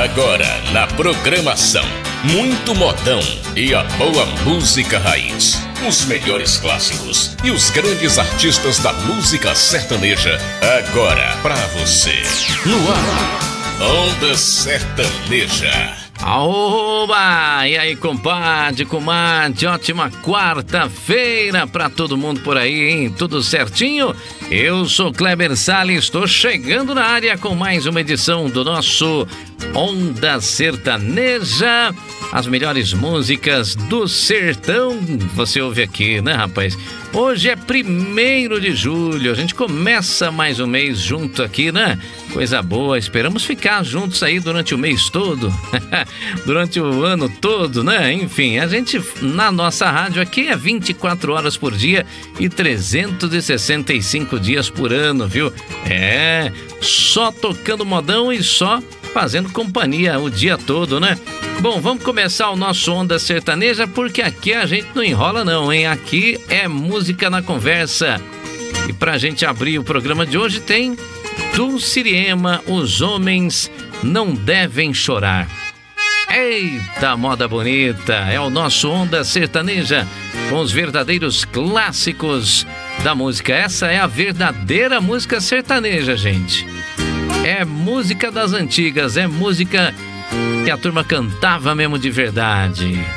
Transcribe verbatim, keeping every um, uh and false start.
Agora na programação, muito modão e a boa música raiz. Os melhores clássicos e os grandes artistas da música sertaneja. Agora pra você. No ar, Onda Sertaneja. Aoba! E aí, compadre, comadre, ótima quarta-feira pra todo mundo por aí, hein? Tudo certinho? Eu sou Kleber Salles, estou chegando na área com mais uma edição do nosso Onda Sertaneja. As melhores músicas do sertão, você ouve aqui, né, rapaz? Hoje é primeiro de julho, a gente começa mais um mês junto aqui, né? Coisa boa, esperamos ficar juntos aí durante o mês todo, durante o ano todo, né? Enfim, a gente, na nossa rádio aqui é vinte e quatro horas por dia e trezentos e sessenta e cinco dias por ano, viu? É, só tocando modão e só fazendo companhia o dia todo, né? Bom, vamos começar o nosso Onda Sertaneja, porque aqui a gente não enrola não, hein? Aqui é música na conversa. E pra gente abrir o programa de hoje tem Dulciriema, Os Homens Não Devem Chorar. Eita, moda bonita! É o nosso Onda Sertaneja, com os verdadeiros clássicos da música. Essa é a verdadeira música sertaneja, gente. É música das antigas, é música que a turma cantava mesmo de verdade.